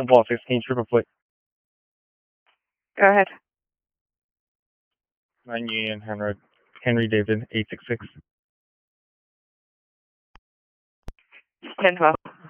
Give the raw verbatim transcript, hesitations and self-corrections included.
Ball sixteen, triple foot. Go ahead. nine Union Henry, Henry David, eight six six. ten twelve.